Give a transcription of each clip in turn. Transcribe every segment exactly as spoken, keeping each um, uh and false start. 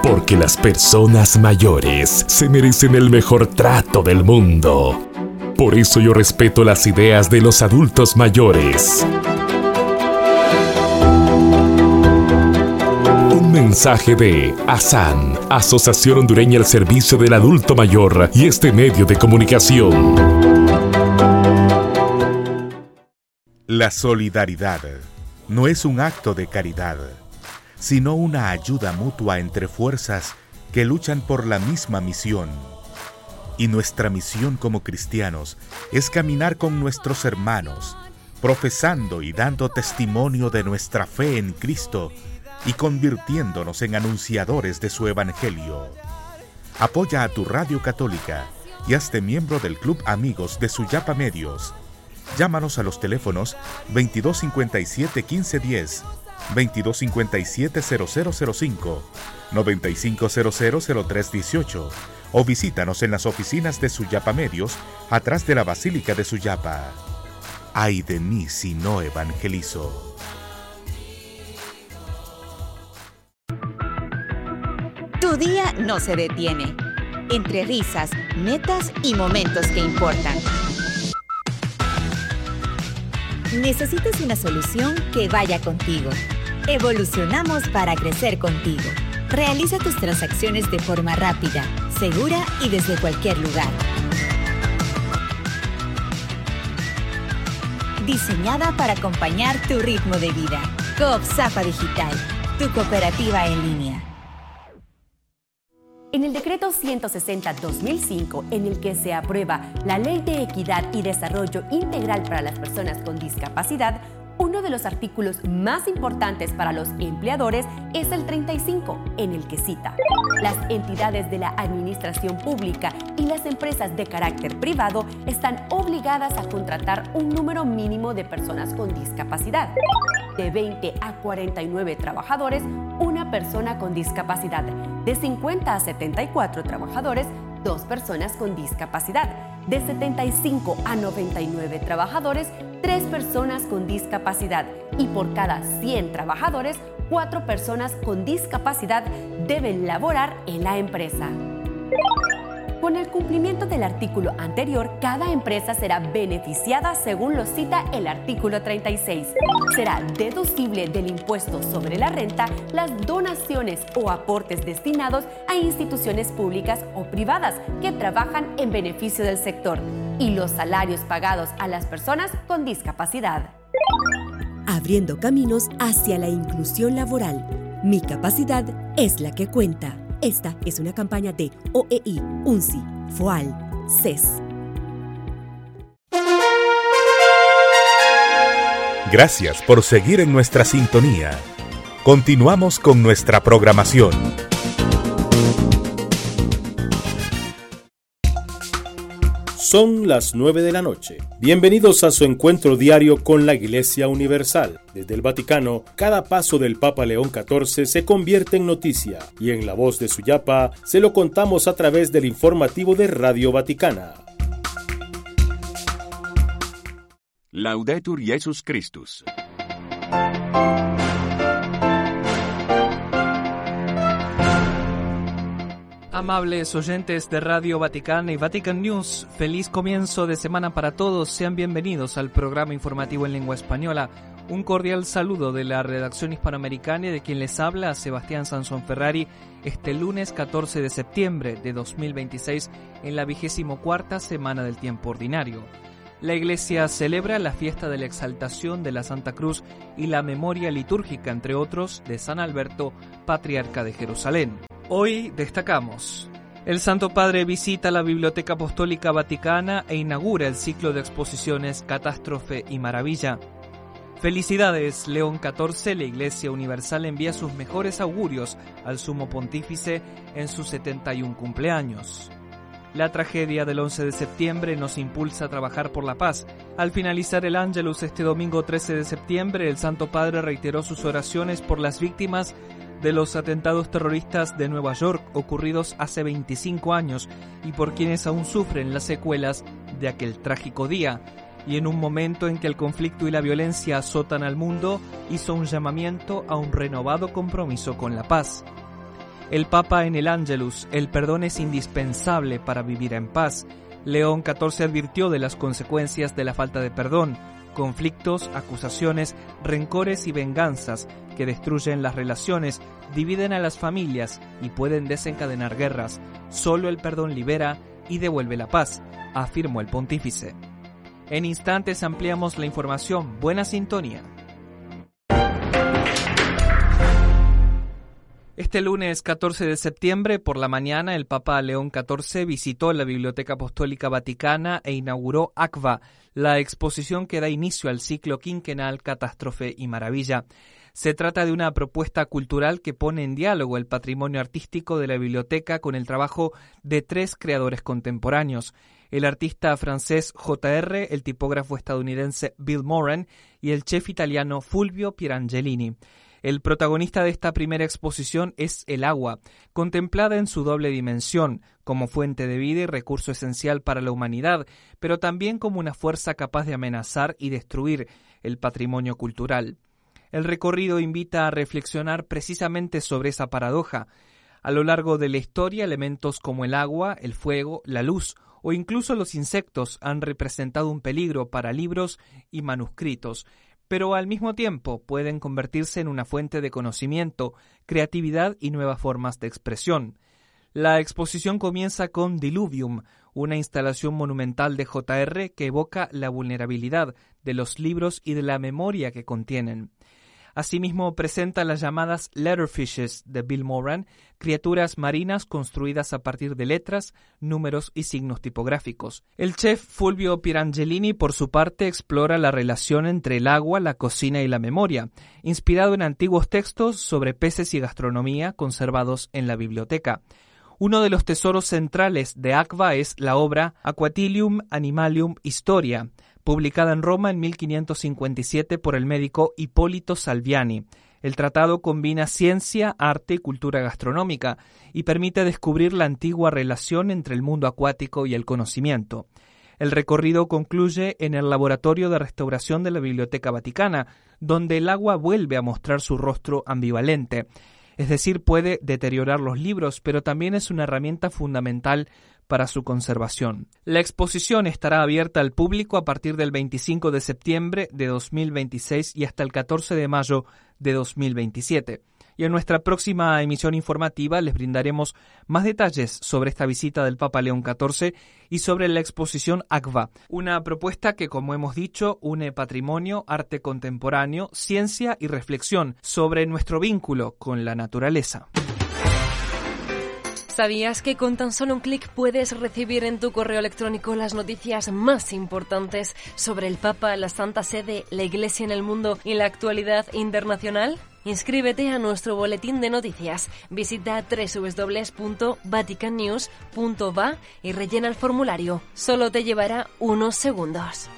Porque las personas mayores se merecen el mejor trato del mundo. Por eso yo respeto las ideas de los adultos mayores. Un mensaje de ASAN, Asociación Hondureña al Servicio del Adulto Mayor, y este medio de comunicación. La solidaridad no es un acto de caridad, sino una ayuda mutua entre fuerzas que luchan por la misma misión. Y nuestra misión como cristianos es caminar con nuestros hermanos, profesando y dando testimonio de nuestra fe en Cristo y convirtiéndonos en anunciadores de su evangelio. Apoya a tu radio católica y hazte miembro del Club Amigos de Suyapa Medios. Llámanos a los teléfonos veintidós cincuenta y siete quince diez, veintidós cincuenta y siete cero cero cero cinco, noventa y cinco cero cero cero tres dieciocho o visítanos en las oficinas de Suyapa Medios atrás de la Basílica de Suyapa. Ay de mí si no evangelizo. Tu día no se detiene. Entre risas, metas y momentos que importan. Necesitas una solución que vaya contigo. Evolucionamos para crecer contigo. Realiza tus transacciones de forma rápida, segura y desde cualquier lugar. Diseñada para acompañar tu ritmo de vida. Coop Zapa Digital, tu cooperativa en línea. En el decreto ciento sesenta guión dos mil cinco, en el que se aprueba la Ley de Equidad y Desarrollo Integral para las Personas con Discapacidad, uno de los artículos más importantes para los empleadores es el treinta y cinco, en el que cita: las entidades de la administración pública y las empresas de carácter privado están obligadas a contratar un número mínimo de personas con discapacidad. De veinte a cuarenta y nueve trabajadores, una persona con discapacidad. De cincuenta a setenta y cuatro trabajadores, dos personas con discapacidad. De setenta y cinco a noventa y nueve trabajadores, tres personas con discapacidad. Y por cada cien trabajadores, cuatro personas con discapacidad deben laborar en la empresa. Con el cumplimiento del artículo anterior, cada empresa será beneficiada según lo cita el artículo treinta y seis. Será deducible del impuesto sobre la renta las donaciones o aportes destinados a instituciones públicas o privadas que trabajan en beneficio del sector y los salarios pagados a las personas con discapacidad. Abriendo caminos hacia la inclusión laboral. Mi capacidad es la que cuenta. Esta es una campaña de O E I, UNCI, FOAL, C E S. Gracias por seguir en nuestra sintonía. Continuamos con nuestra programación. Son las nueve de la noche. Bienvenidos a su encuentro diario con la Iglesia Universal. Desde el Vaticano, cada paso del Papa León catorce se convierte en noticia y en la voz de Suyapa se lo contamos a través del informativo de Radio Vaticana. Laudetur Jesus Christus. Amables oyentes de Radio Vaticana y Vatican News, feliz comienzo de semana para todos. Sean bienvenidos al programa informativo en lengua española. Un cordial saludo de la redacción hispanoamericana y de quien les habla, Sebastián Sansón Ferrari, este lunes catorce de septiembre de dos mil veintiséis, en la vigésimo cuarta semana del tiempo ordinario. La Iglesia celebra la fiesta de la exaltación de la Santa Cruz y la memoria litúrgica, entre otros, de San Alberto, patriarca de Jerusalén. Hoy destacamos: el Santo Padre visita la Biblioteca Apostólica Vaticana e inaugura el ciclo de exposiciones Catástrofe y Maravilla. Felicidades, León catorce, la Iglesia Universal envía sus mejores augurios al Sumo Pontífice en su setenta y un cumpleaños. La tragedia del once de septiembre nos impulsa a trabajar por la paz. Al finalizar el Ángelus este domingo trece de septiembre, el Santo Padre reiteró sus oraciones por las víctimas de los atentados terroristas de Nueva York ocurridos hace veinticinco años y por quienes aún sufren las secuelas de aquel trágico día. Y en un momento en que el conflicto y la violencia azotan al mundo, hizo un llamamiento a un renovado compromiso con la paz. El Papa en el Ángelus: el perdón es indispensable para vivir en paz. León catorce advirtió de las consecuencias de la falta de perdón: conflictos, acusaciones, rencores y venganzas que destruyen las relaciones, dividen a las familias y pueden desencadenar guerras. Solo el perdón libera y devuelve la paz, afirmó el pontífice. En instantes ampliamos la información. Buena sintonía. Este lunes catorce de septiembre, por la mañana, el Papa León catorce visitó la Biblioteca Apostólica Vaticana e inauguró ACVA, la exposición que da inicio al ciclo quinquenal Catástrofe y Maravilla. Se trata de una propuesta cultural que pone en diálogo el patrimonio artístico de la biblioteca con el trabajo de tres creadores contemporáneos: el artista francés J R, el tipógrafo estadounidense Bill Moran y el chef italiano Fulvio Pirangelini. El protagonista de esta primera exposición es el agua, contemplada en su doble dimensión, como fuente de vida y recurso esencial para la humanidad, pero también como una fuerza capaz de amenazar y destruir el patrimonio cultural. El recorrido invita a reflexionar precisamente sobre esa paradoja. A lo largo de la historia, elementos como el agua, el fuego, la luz o incluso los insectos han representado un peligro para libros y manuscritos, pero al mismo tiempo pueden convertirse en una fuente de conocimiento, creatividad y nuevas formas de expresión. La exposición comienza con Diluvium, una instalación monumental de J R que evoca la vulnerabilidad de los libros y de la memoria que contienen. Asimismo, presenta las llamadas letterfishes de Bill Moran, criaturas marinas construidas a partir de letras, números y signos tipográficos. El chef Fulvio Pirangelini, por su parte, explora la relación entre el agua, la cocina y la memoria, inspirado en antiguos textos sobre peces y gastronomía conservados en la biblioteca. Uno de los tesoros centrales de ACVA es la obra Aquatilium Animalium Historia, publicada en Roma en mil quinientos cincuenta y siete por el médico Hipólito Salviani. El tratado combina ciencia, arte y cultura gastronómica y permite descubrir la antigua relación entre el mundo acuático y el conocimiento. El recorrido concluye en el Laboratorio de Restauración de la Biblioteca Vaticana, donde el agua vuelve a mostrar su rostro ambivalente. Es decir, puede deteriorar los libros, pero también es una herramienta fundamental para su conservación. La exposición estará abierta al público a partir del veinticinco de septiembre de dos mil veintiséis y hasta el catorce de mayo de dos mil veintisiete. Y en nuestra próxima emisión informativa les brindaremos más detalles sobre esta visita del Papa León catorce y sobre la exposición ACVA, una propuesta que, como hemos dicho, une patrimonio, arte contemporáneo, ciencia y reflexión sobre nuestro vínculo con la naturaleza. ¿Sabías que con tan solo un clic puedes recibir en tu correo electrónico las noticias más importantes sobre el Papa, la Santa Sede, la Iglesia en el mundo y la actualidad internacional? Inscríbete a nuestro boletín de noticias. Visita doble u doble u doble u punto vatican news punto va y rellena el formulario. Solo te llevará unos segundos.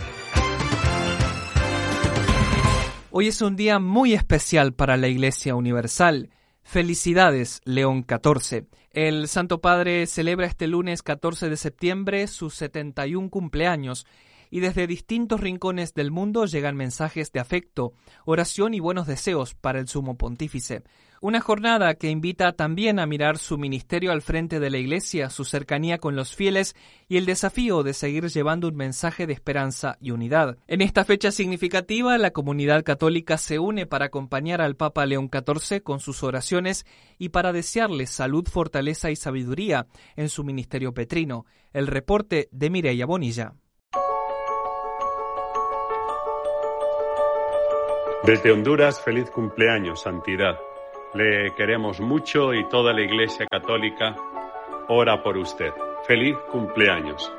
Hoy es un día muy especial para la Iglesia Universal. Felicidades, León catorce. El Santo Padre celebra este lunes catorce de septiembre sus setenta y un cumpleaños y desde distintos rincones del mundo llegan mensajes de afecto, oración y buenos deseos para el Sumo Pontífice. Una jornada que invita también a mirar su ministerio al frente de la Iglesia, su cercanía con los fieles y el desafío de seguir llevando un mensaje de esperanza y unidad. En esta fecha significativa, la comunidad católica se une para acompañar al Papa León catorce con sus oraciones y para desearle salud, fortaleza y sabiduría en su ministerio petrino. El reporte de Mireia Bonilla. Desde Honduras, feliz cumpleaños, Santidad. Le queremos mucho y toda la Iglesia Católica ora por usted. Feliz cumpleaños.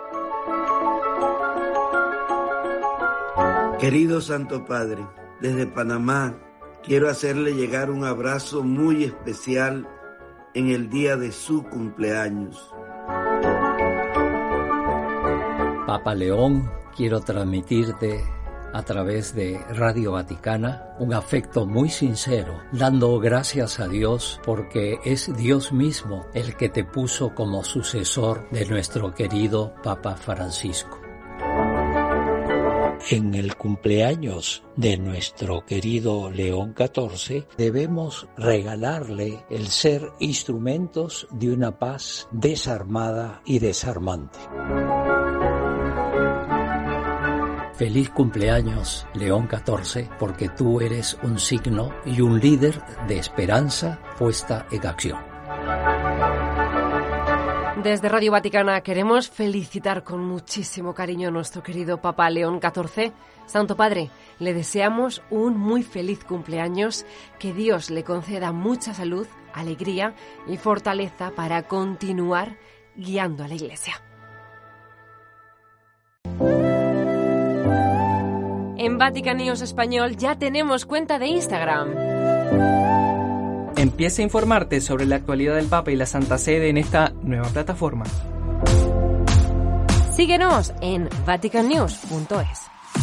Querido Santo Padre, desde Panamá quiero hacerle llegar un abrazo muy especial en el día de su cumpleaños. Papa León, quiero transmitirte a través de Radio Vaticana un afecto muy sincero, dando gracias a Dios porque es Dios mismo el que te puso como sucesor de nuestro querido Papa Francisco. en el cumpleaños de nuestro querido León catorce, debemos regalarle el ser instrumentos de una paz desarmada y desarmante. Feliz cumpleaños, León catorce, porque tú eres un signo y un líder de esperanza puesta en acción. Desde Radio Vaticana queremos felicitar con muchísimo cariño a nuestro querido Papa León catorce. Santo Padre, le deseamos un muy feliz cumpleaños, que Dios le conceda mucha salud, alegría y fortaleza para continuar guiando a la Iglesia. En Vatican News Español ya tenemos cuenta de Instagram. Empieza a informarte sobre la actualidad del Papa y la Santa Sede en esta nueva plataforma. Síguenos en vatican news punto es.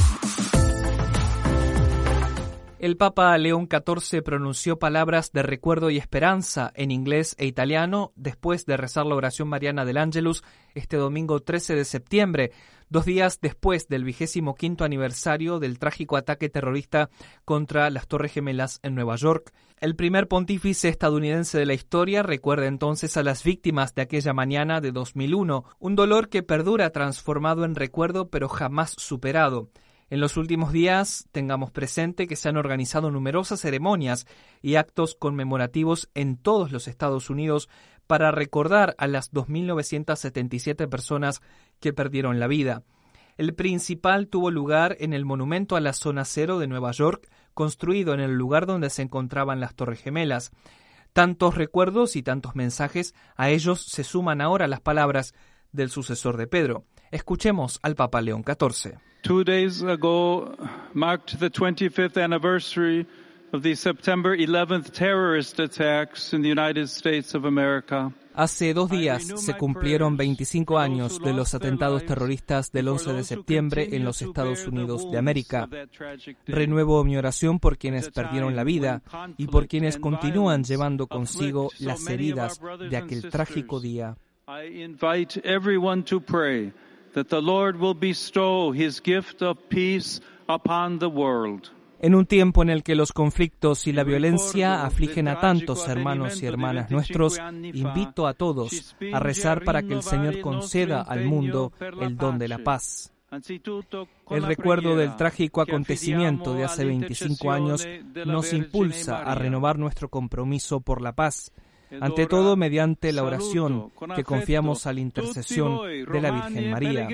El Papa León catorce pronunció palabras de recuerdo y esperanza en inglés e italiano después de rezar la oración mariana del Ángelus este domingo trece de septiembre, dos días después del vigésimo quinto aniversario del trágico ataque terrorista contra las Torres Gemelas en Nueva York. El primer pontífice estadounidense de la historia recuerda entonces a las víctimas de aquella mañana de dos mil uno, un dolor que perdura transformado en recuerdo pero jamás superado. En los últimos días, tengamos presente que se han organizado numerosas ceremonias y actos conmemorativos en todos los Estados Unidos para recordar a las dos mil novecientas setenta y siete personas que perdieron la vida. El principal tuvo lugar en el Monumento a la Zona Cero de Nueva York, construido en el lugar donde se encontraban las Torres Gemelas. Tantos recuerdos y tantos mensajes, a ellos se suman ahora las palabras del sucesor de Pedro. Escuchemos al Papa León catorce. Two days ago marked the twenty-fifth anniversary of the September eleventh terrorist attacks in the United States of America. Hace dos días se cumplieron veinticinco años de los atentados terroristas del once de septiembre en los Estados Unidos de América. Renuevo mi oración por quienes perdieron la vida y por quienes continúan llevando consigo las heridas de aquel trágico día. I invite everyone to pray that the Lord will bestow his gift of peace upon the world. En un tiempo en el que los conflictos y la violencia afligen a tantos hermanos y hermanas nuestros, invito a todos a rezar para que el Señor conceda al mundo el don de la paz. El recuerdo del trágico acontecimiento de hace veinticinco años nos impulsa a renovar nuestro compromiso por la paz, ante todo mediante la oración que confiamos a la intercesión de la Virgen María.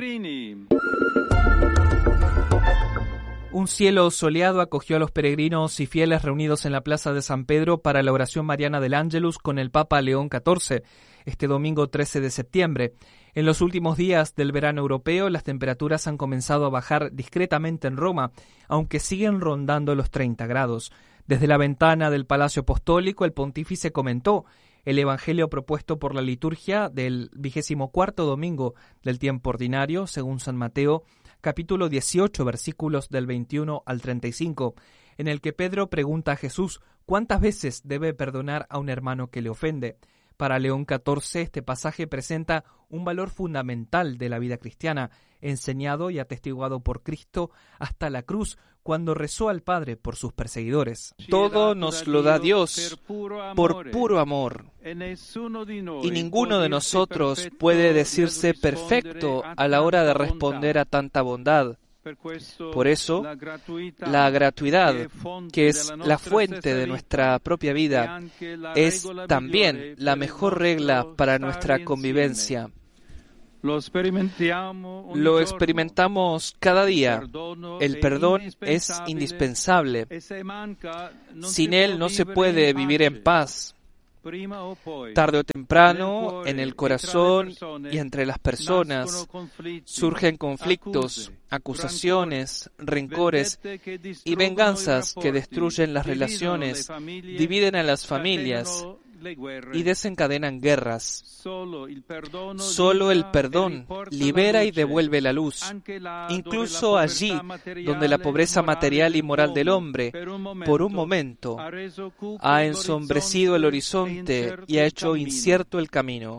Un cielo soleado acogió a los peregrinos y fieles reunidos en la Plaza de San Pedro para la oración mariana del Ángelus con el Papa León catorce, este domingo trece de septiembre. En los últimos días del verano europeo, las temperaturas han comenzado a bajar discretamente en Roma, aunque siguen rondando los treinta grados. Desde la ventana del Palacio Apostólico, el pontífice comentó el evangelio propuesto por la liturgia del vigésimo cuarto domingo del tiempo ordinario, según San Mateo, capítulo dieciocho, versículos del veintiuno al treinta y cinco, en el que Pedro pregunta a Jesús cuántas veces debe perdonar a un hermano que le ofende. Para León catorce, este pasaje presenta un valor fundamental de la vida cristiana, enseñado y atestiguado por Cristo hasta la cruz, cuando rezó al Padre por sus perseguidores. Todo nos lo da Dios por puro amor, y ninguno de nosotros puede decirse perfecto a la hora de responder a tanta bondad. Por eso, la gratuidad, que es la fuente de nuestra propia vida, es también la mejor regla para nuestra convivencia. Lo experimentamos cada día. El perdón es indispensable. Sin él no se puede vivir en paz. Tarde o temprano, en el corazón y entre las personas, surgen conflictos, acusaciones, rencores y venganzas que destruyen las relaciones, dividen a las familias y desencadenan guerras. Solo el perdón libera y devuelve la luz, incluso allí donde la pobreza material y moral del hombre, por un momento, ha ensombrecido el horizonte y ha hecho incierto el camino.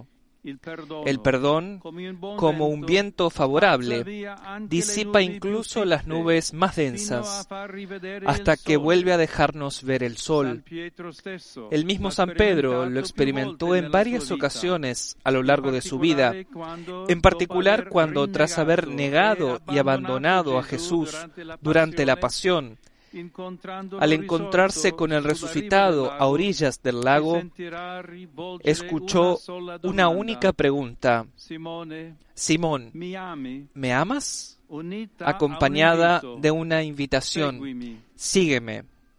El perdón, como un viento favorable, disipa incluso las nubes más densas, hasta que vuelve a dejarnos ver el sol. El mismo San Pedro lo experimentó en varias ocasiones a lo largo de su vida, en particular cuando, tras haber negado y abandonado a Jesús durante la pasión, al encontrarse con el resucitado a orillas del lago, escuchó una única pregunta: Simón, ¿me amas? Acompañada de una invitación: sígueme.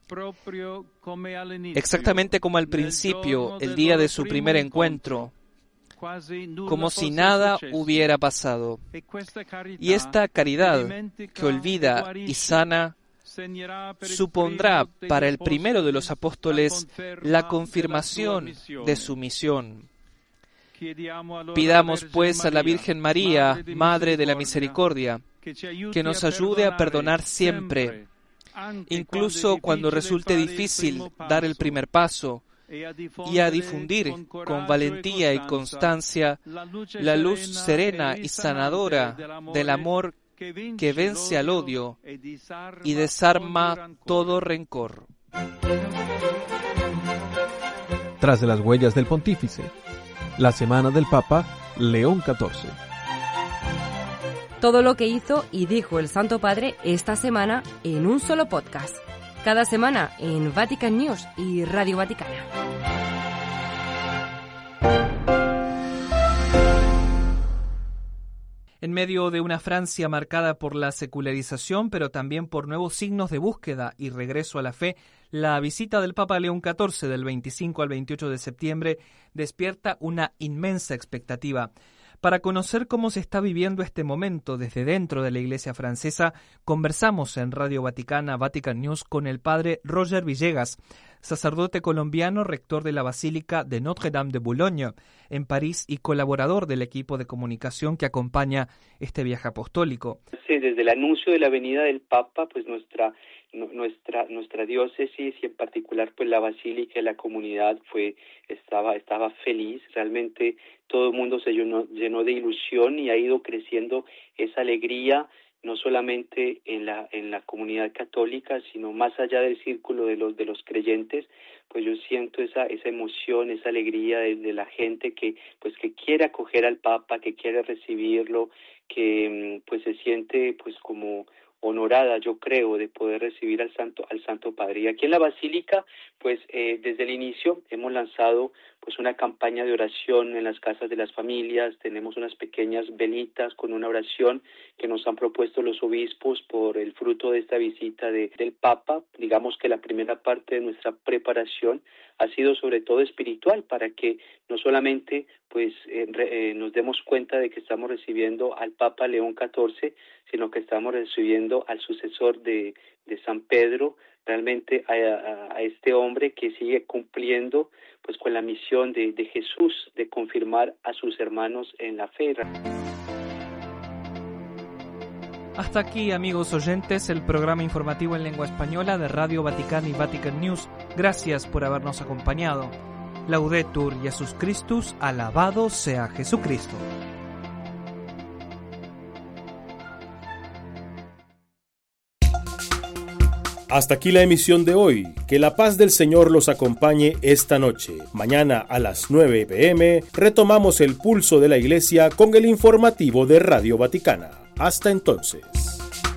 Exactamente como al principio, el día de su primer encuentro, como si nada hubiera pasado. Y esta caridad que olvida y sana supondrá para el primero de los apóstoles la confirmación de su misión. Pidamos pues a la Virgen María, Madre de la Misericordia, que nos ayude a perdonar siempre, incluso cuando resulte difícil dar el primer paso, y a difundir con valentía y constancia la luz serena y sanadora del amor que vence al odio y desarma todo rencor. Tras de las huellas del Pontífice, la semana del Papa León catorce. Todo lo que hizo y dijo el Santo Padre esta semana en un solo podcast. Cada semana en Vatican News y Radio Vaticana. En medio de una Francia marcada por la secularización, pero también por nuevos signos de búsqueda y regreso a la fe, la visita del Papa León catorce del veinticinco al veintiocho de septiembre despierta una inmensa expectativa. Para conocer cómo se está viviendo este momento desde dentro de la Iglesia francesa, conversamos en Radio Vaticana, Vatican News, con el padre Roger Villegas, sacerdote colombiano, rector de la Basílica de Notre-Dame de Boulogne, en París, y colaborador del equipo de comunicación que acompaña este viaje apostólico. Sí, desde el anuncio de la venida del Papa, pues nuestra nuestra nuestra diócesis y en particular pues la Basílica y la comunidad fue estaba estaba feliz. Realmente todo el mundo se llenó, llenó de ilusión y ha ido creciendo esa alegría, no solamente en la en la comunidad católica, sino más allá del círculo de los de los creyentes. Pues yo siento esa esa emoción, esa alegría de, de la gente que pues que quiere acoger al Papa, que quiere recibirlo, que pues se siente pues como honorada, yo creo, de poder recibir al Santo al Santo Padre. Y aquí en la Basílica, pues eh, desde el inicio hemos lanzado pues una campaña de oración en las casas de las familias. Tenemos unas pequeñas velitas con una oración que nos han propuesto los obispos por el fruto de esta visita de, del Papa. Digamos que la primera parte de nuestra preparación ha sido sobre todo espiritual, para que no solamente pues eh, re, eh, nos demos cuenta de que estamos recibiendo al Papa León catorce, sino que estamos recibiendo al sucesor de, de San Pedro, realmente a, a, a este hombre que sigue cumpliendo pues con la misión de, de Jesús, de confirmar a sus hermanos en la fe. Hasta aquí, amigos oyentes, el programa informativo en lengua española de Radio Vaticana y Vatican News. Gracias por habernos acompañado. Laudetur Jesus Christus, alabado sea Jesucristo. Hasta aquí la emisión de hoy. Que la paz del Señor los acompañe esta noche. Mañana a las nueve pe eme retomamos el pulso de la Iglesia con el informativo de Radio Vaticana. Hasta entonces.